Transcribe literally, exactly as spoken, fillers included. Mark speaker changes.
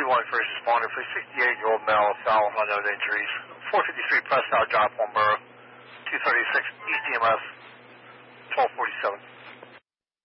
Speaker 1: two one first responder for sixty-eight-year-old male, foul unknown injuries. four fifty-three Prescott Drive, Palmboro. two thirty-six East E M S.